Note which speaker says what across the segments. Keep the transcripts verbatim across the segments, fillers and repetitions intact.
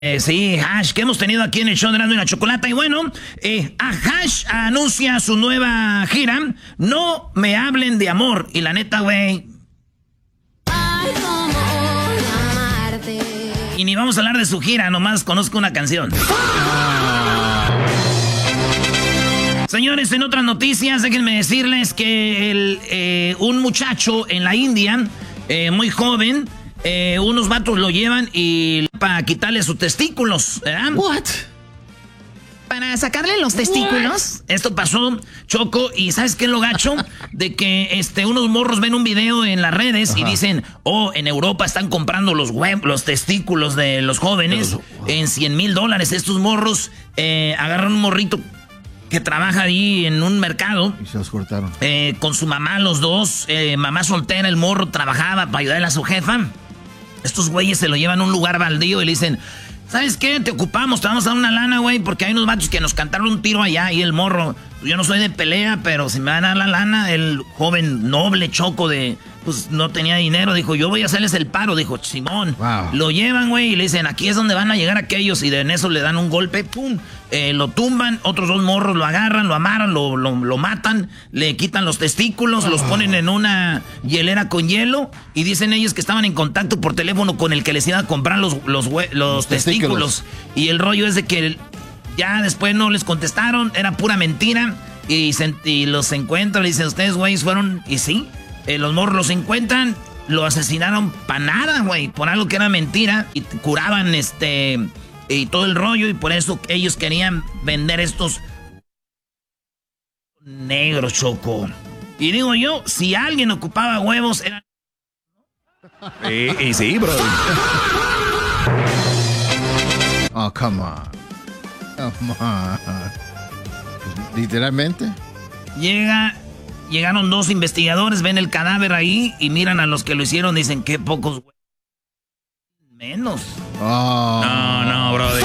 Speaker 1: Eh, sí, Hash, que hemos tenido aquí en el show de Erasmo y la Chocolata. Y bueno, eh, a Hash anuncia su nueva gira, No me hablen de amor. Y la neta, güey... Y ni vamos a hablar de su gira, nomás conozco una canción. Señores, en otras noticias, déjenme decirles que el, eh, un muchacho en la India, eh, muy joven... Eh, unos vatos lo llevan y para quitarle sus testículos, ¿verdad?
Speaker 2: What?
Speaker 3: ¿Para sacarle los testículos?
Speaker 1: What? Esto pasó, Choco, y ¿sabes qué es lo gacho? De que este, unos morros ven un video en las redes. Ajá. Y dicen, oh, en Europa están comprando los huevos, los testículos de los jóvenes los, wow. en cien mil dólares. Estos morros eh, agarran un morrito que trabaja ahí en un mercado.
Speaker 2: Y se los cortaron.
Speaker 1: Eh, con su mamá, los dos, eh, mamá soltera, el morro trabajaba para ayudarle a su jefa. Estos güeyes se lo llevan a un lugar baldío y le dicen, ¿sabes qué? Te ocupamos, te vamos a dar una lana, güey, porque hay unos machos que nos cantaron un tiro allá y el morro, yo no soy de pelea, pero si me van a dar la lana, el joven noble Choco de, pues no tenía dinero, dijo, yo voy a hacerles el paro, dijo, Simón. Wow. Lo llevan, güey, y le dicen, aquí es donde van a llegar aquellos, y de en eso le dan un golpe, pum, eh, lo tumban, otros dos morros lo agarran, lo amarran, lo, lo, lo matan, le quitan los testículos, oh. los ponen en una hielera con hielo, y dicen ellos que estaban en contacto por teléfono con el que les iba a comprar los, los, los, los testículos. testículos, y el rollo es de que ya después no les contestaron, era pura mentira, y, se, y los encuentran, le dicen, ustedes, güeyes, fueron, y sí, eh, los morros los encuentran, lo asesinaron para nada, güey, por algo que era mentira, y curaban, este, y todo el rollo, y por eso ellos querían vender estos negros, Choco. Y digo yo, si alguien ocupaba huevos, eran...
Speaker 4: Y, y sí, bro.
Speaker 2: Oh, come on. Come on. Literalmente.
Speaker 1: Llega, llegaron dos investigadores, ven el cadáver ahí y miran a los que lo hicieron, dicen, qué pocos güeyes. Menos.
Speaker 4: Oh. No, no, brother.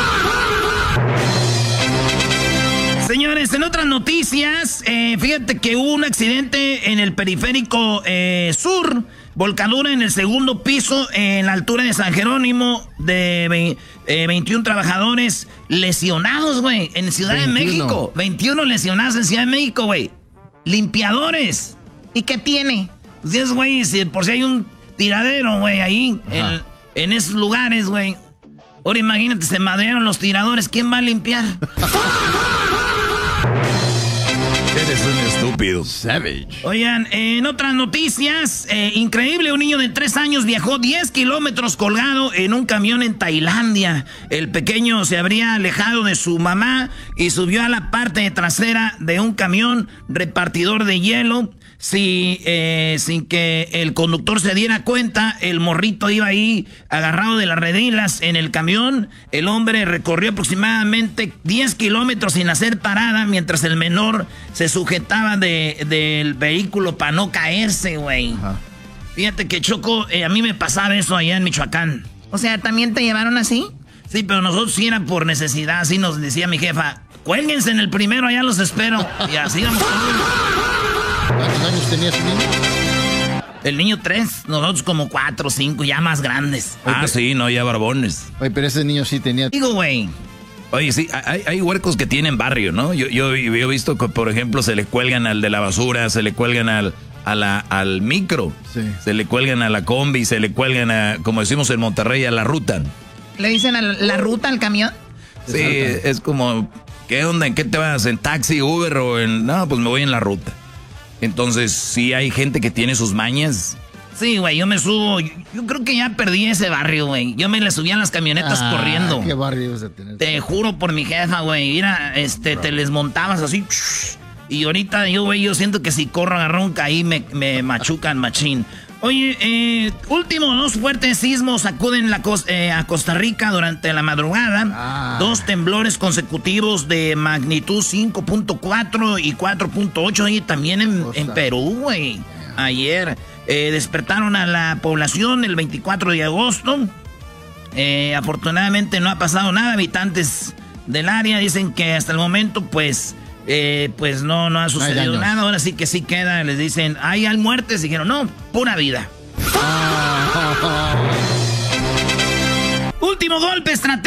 Speaker 4: No.
Speaker 1: Señores, en otras noticias, eh, fíjate que hubo un accidente en el periférico eh, sur, volcadura en el segundo piso, en la altura de San Jerónimo, de eh, veintiún trabajadores lesionados, güey, en Ciudad veintiuno. De México. veintiuno lesionados en Ciudad de México, güey. Limpiadores.
Speaker 3: ¿Y qué tiene?
Speaker 1: Pues es, güey, si por si hay un tiradero, güey, ahí, en, en esos lugares, güey. Ahora imagínate, se madrearon los tiradores, ¿quién va a limpiar?
Speaker 4: Eres un estúpido.
Speaker 2: Savage.
Speaker 1: Oigan, en otras noticias, eh, increíble, un niño de tres años viajó diez kilómetros colgado en un camión en Tailandia. El pequeño se habría alejado de su mamá y subió a la parte trasera de un camión repartidor de hielo. Si, eh, sin que el conductor se diera cuenta, el morrito iba ahí agarrado de las redilas en el camión. El hombre recorrió aproximadamente diez kilómetros sin hacer parada, mientras el menor se sujetaba de, del vehículo para no caerse, güey. Fíjate que, Choco, eh, a mí me pasaba eso allá en Michoacán.
Speaker 3: O sea, ¿también te llevaron así?
Speaker 1: Sí, pero nosotros sí era por necesidad, así nos decía mi jefa. Cuélguense en el primero, allá los espero. Y así vamos.
Speaker 2: ¿Cuántos años tenía su niño?
Speaker 1: El niño tres, nosotros como cuatro o cinco, ya más grandes.
Speaker 4: Ah, Oye, sí, no, ya barbones.
Speaker 2: Oye, pero ese niño sí tenía...
Speaker 1: Digo, güey.
Speaker 4: Oye, sí, hay, hay huercos que tienen barrio, ¿no? Yo, yo, yo he visto que, por ejemplo, se le cuelgan al de la basura, se le cuelgan al, a la, al micro,
Speaker 2: sí.
Speaker 4: se le cuelgan a la combi, se le cuelgan a, como decimos en Monterrey, a la ruta.
Speaker 3: ¿Le dicen a la, la ruta al camión?
Speaker 4: Sí, es como, ¿qué onda? ¿En qué te vas? ¿En taxi, Uber o en...? No, pues me voy en la ruta. Entonces, sí hay gente que tiene sus mañas.
Speaker 1: Sí, güey, yo me subo. Yo, yo creo que ya perdí ese barrio, güey. Yo me le subía a las camionetas ah, corriendo.
Speaker 2: ¿Qué barrio vas a tener?
Speaker 1: Te juro por mi jefa, güey. Mira, este, Bro. te les montabas así. Y ahorita yo, güey, yo siento que si corro a ronca ahí me, me machucan machín. Oye, eh, último, dos fuertes sismos sacuden la cos, eh, a Costa Rica durante la madrugada. Ah. Dos temblores consecutivos de magnitud cinco punto cuatro y cuatro punto ocho. Y también en, en Perú, güey. Yeah. Ayer eh, despertaron a la población el veinticuatro de agosto. Eh, afortunadamente no ha pasado nada. Habitantes del área dicen que hasta el momento, pues... Eh, pues no, no ha sucedido no nada. Ahora sí que sí queda. Les dicen, ¿hay, hay muertes? Dijeron, no, pura vida. último golpe estratégico.